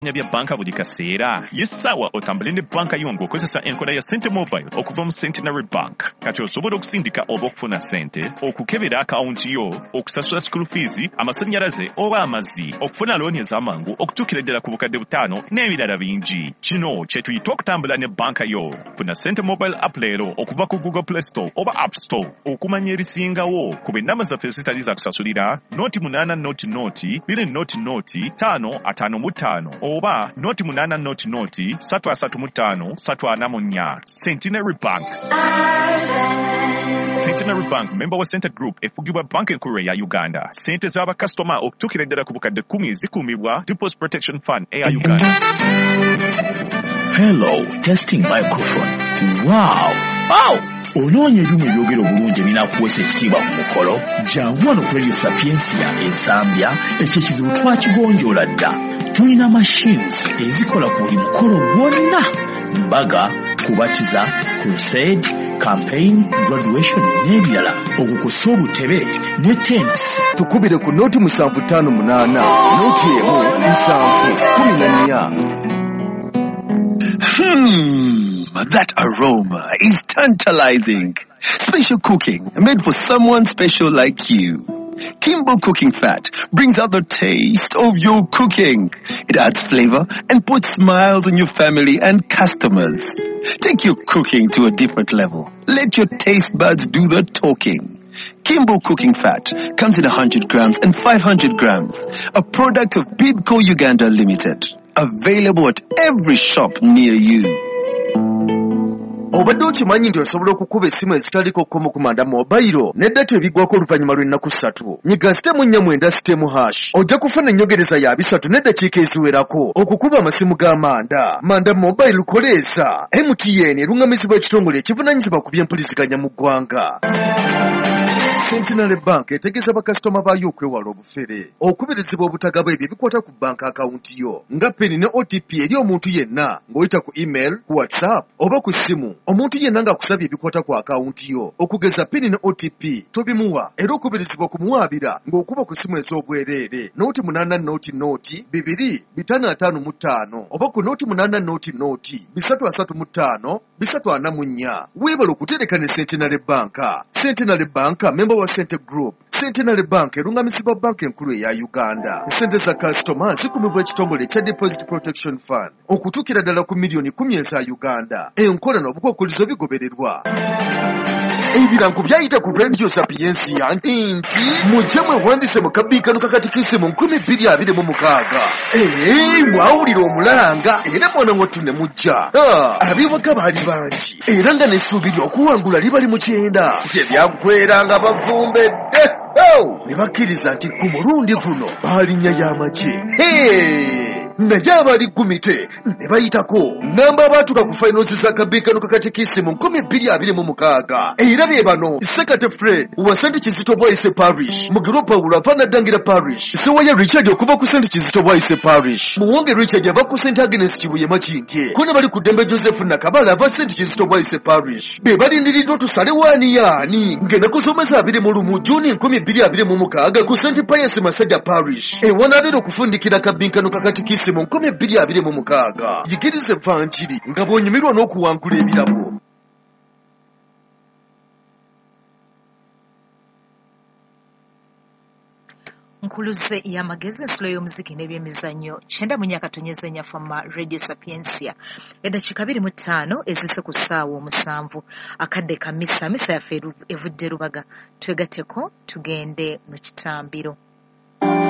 bya banka buli kaseera yessaawa otambule ne banka yo ng'okozesa enkola ya Sente Mobile okuva mu Centenary Bank. Kati osobola okusindika oba okufuna ssente, okukebera akawunti yo, okusasula school fees, amasannyalaze oba amazzi, okufuna looni ez'amangu okutuukira ddala ku bukadde 5 n'ebirala bingi. Kino kye tuyita okutambula ne banka yo. Funa Sente Mobile app leero okuva ku Google Play Store oba App Store okumanya erisingawo ku b'ennamba zaffe ezitali za kusasulira noti 8 noti 2 noti 555 oba noti 8 noti 335 344. Centenary Bank. Centenary Bank, member wa Center Group, efugibwa bank enkulu ya Uganda. Sente z'aba customer okutuukira ddala ku bukadde 10 zikuumibwa Deposit Protection Fund eya Uganda. Hello, testing microphone. Wow! Onoonya ebyuma ebyogera obulungi ebinaakuweesa ekitiibwa ku mukolo? Jangu wano ku Radio Sapiensia ensambya, ekyo ekizibu twakigonjoola dda. Tulina machines ezikola ku buli mukolo gwonna: mbaga, kubatiza, crusade, campaign, graduation n'ebirala. Okukusa obutebe ne tents. Tukubire ku noti 758 noti emu 714. That aroma is tantalizing. Special cooking made for someone special like you. Kimbo Cooking Fat brings out the taste of your cooking. It adds flavor and puts smiles on your family and customers. Take your cooking to a different level. Let your taste buds do the talking. Kimbo Cooking Fat comes in 100 grams and 500 grams. A product of Bidco Uganda Limited. Available at every shop near you. Obadde okimanyi nti osobola okukuba essimu ezitaliko kkomo ku Manda Mobile n'eddata ebiggwako oluvannyuma lw'ennaku 3. Nyiga *449# ojja kufuna ennyongereza ya 3 n'eddakiika eziwerako okukuba amasimu ga Manda. Manda Mobile koleeza MTN erungamizibwa ekitongole ekivunaanyizibwa ku by'empuliziganya mu ggwanga. Centenary Bank etegeeza bakasitoma baayo okwewala obufere, okubirizibwa obutagaba ebyo ebikwata ku banka akawunti yo nga PIN ne OTP eri omuntu yenna ng'oyita ku email, ku WhatsApp oba ku ssimu. Omuntu yenna ng'akusabye ebikwata ku akawunti yo okugeza PIN ne OTP tobimuwa, era okubirizibwa kumuwaabira ng'okuba ku ssimu ez'obwereere noti 8 noti 2 555 oba ku noti 8 noti 335 344. Weebala okutereka ne Centenary Bank. Centenary Bank member wa Center Group. Centenary Bank erungamizibwa banka enkulu eya Uganda. Sente za customer zikumibwa ekitongole ekya Deposit Protection Fund okutuukira ddala ku miliyoni 10 eza Uganda. Enkola n'obukwakkulizo bigobererwa. Ebirango byayita ku Radio Sapiensia nti mujje mwewandise mu kabiikano kakatikisi mu 2026. Mwawulira omulanga era mwana ng'ottu ne mujja. Abiwaka baali bangi era nga n'essuubi ly'okuwangula libali mu 9. Tebyaggweranga bavumbedde. Ne bakkiriza nti ku mulundi guno baalinnya y'amagye. Naye abali gumite ne bayitako ngamba abaatuka ku finals za kabiikano kakatikisi mu 2026. Era be bano: Sekate Fred wa St. Kizito Boyce Parish, Mugiro Paulo ava Naddangira Parish, Sewaya Richard okuva ku St. Kizito Boyce Parish, Muwonge Richard ava ku St. Agnes Kibuye Makindye, ko ne bali ku Dembe Joseph Nakabala ava St. Kizito Boyce Parish. Be balindiriddwa tusale waani yaani ng'ennaku z'omwezi 21 Juni 2026 ku St. Pius Masajja Parish ewanaabera okufundikira kabiikano kakatikisi mu 2026. Yigirize Evanjiri nga bw'onyumirwa n'okuwangula ebirabo. Nkuluze y'amagezi ensulo y'omuziki n'ebyemizannyo 9 mu myaka tonyeze nyafa ma Radio Sapiensia. Eddakiika 25 ezise ku ssaawa 7. Akadde ka misa yaffe evudde Lubaga. Twegatteko tugende mu kitambiro.